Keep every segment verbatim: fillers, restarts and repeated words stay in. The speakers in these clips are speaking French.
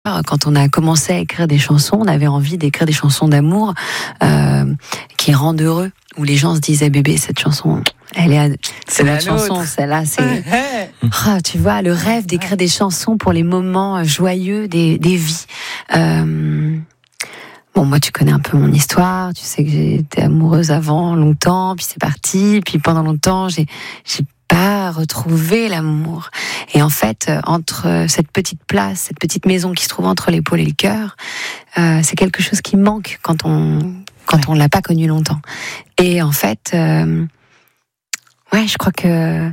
Quand on a commencé à écrire des chansons, on avait envie d'écrire des chansons d'amour euh, qui rendent heureux, où les gens se disaient bébé, cette chanson, elle est, à... c'est notre chanson, celle-là, c'est, ah, tu vois, le rêve d'écrire des chansons pour les moments joyeux des, des vies. Euh... Bon, moi, tu connais un peu mon histoire. Tu sais que j'étais amoureuse avant longtemps, puis c'est parti. Puis pendant longtemps, j'ai, j'ai pas retrouvé l'amour. Et en fait, entre cette petite place, cette petite maison qui se trouve entre l'épaule et le cœur, euh, c'est quelque chose qui manque quand on quand ouais. on l'a pas connu longtemps. Et en fait, euh, ouais, je crois que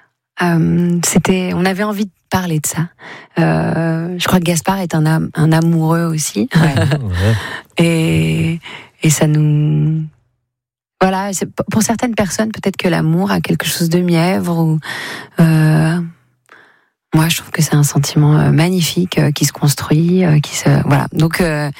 euh, c'était, on avait envie de parler de ça. Euh, je crois que Gaspard est un, am- un amoureux aussi. Ouais. Ouais. Et, et ça nous... Voilà, c'est, pour certaines personnes, peut-être que l'amour a quelque chose de mièvre. Ou, euh, moi, je trouve que c'est un sentiment euh, magnifique euh, qui se construit, euh, qui se... Voilà, donc... Euh,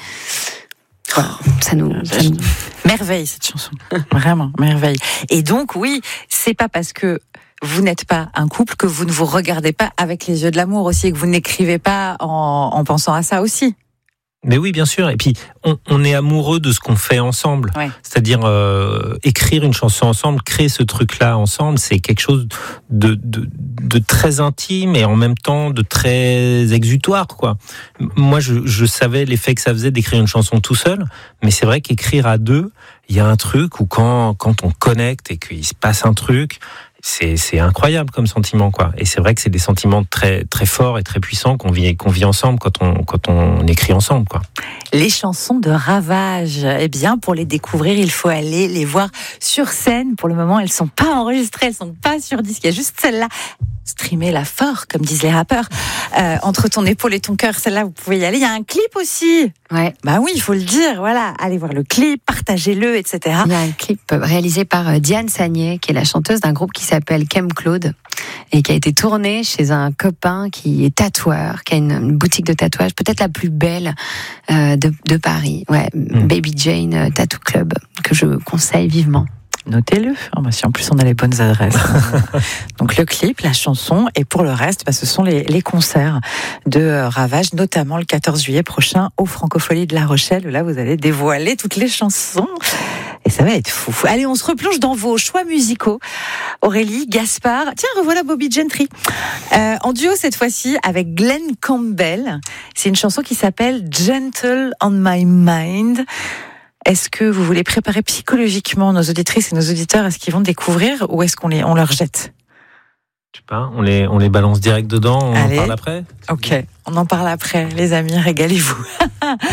voilà, ça nous, ça nous... Merveille, cette chanson. Vraiment, merveille. Et donc, oui, c'est pas parce que vous n'êtes pas un couple que vous ne vous regardez pas avec les yeux de l'amour aussi, et que vous n'écrivez pas en, en pensant à ça aussi. Mais oui, bien sûr. Et puis, on, on est amoureux de ce qu'on fait ensemble. Ouais. C'est-à-dire, euh, écrire une chanson ensemble, créer ce truc-là ensemble, c'est quelque chose de, de, de très intime et en même temps de très exutoire, quoi. Moi, je, je savais l'effet que ça faisait d'écrire une chanson tout seul, mais c'est vrai qu'écrire à deux, il y a un truc où quand, quand on connecte et qu'il se passe un truc, c'est, c'est incroyable comme sentiment, quoi. Et c'est vrai que c'est des sentiments très, très forts et très puissants qu'on vit, qu'on vit ensemble quand on, quand on écrit ensemble, quoi. Les chansons de Ravage, eh bien, pour les découvrir, il faut aller les voir sur scène. Pour le moment, elles sont pas enregistrées, elles sont pas sur disque. Il y a juste celle-là. Streamez-la fort, comme disent les rappeurs. Euh, entre ton épaule et ton cœur, celle-là, vous pouvez y aller. Il y a un clip aussi. Ouais. Bah oui, il faut le dire. Voilà, allez voir le clip, partagez-le, et cetera. Il y a un clip réalisé par Diane Sagné, qui est la chanteuse d'un groupe qui s'appelle Kem Claude et qui a été tourné chez un copain qui est tatoueur, qui a une, une boutique de tatouage, peut-être la plus belle euh, de, de Paris. Ouais, mmh. Baby Jane Tattoo Club, que je conseille vivement. Notez-le. Oh bah si en plus on a les bonnes adresses. Donc le clip, la chanson, et pour le reste, bah ce sont les, les concerts de euh, Ravage, notamment le quatorze juillet prochain au Francophonie de La Rochelle. Là, vous allez dévoiler toutes les chansons. Et ça va être fou. Allez, on se replonge dans vos choix musicaux. Aurélie, Gaspard. Tiens, revoilà Bobby Gentry. Euh, en duo cette fois-ci avec Glenn Campbell. C'est une chanson qui s'appelle Gentle on My Mind. Est-ce que vous voulez préparer psychologiquement nos auditrices et nos auditeurs à ce qu'ils vont découvrir, ou est-ce qu'on les, on leur jette ? Je sais pas, on les, on les balance direct dedans, on Allez. en parle après ? Ok, on en parle après, les amis, régalez-vous.